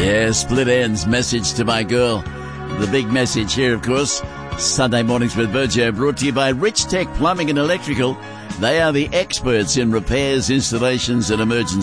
Yeah, split ends. Message to my girl. The big message here, of course. Sunday Mornings with Virgio, brought to you by Rich Tech Plumbing and Electrical. They are the experts in repairs, installations and emergency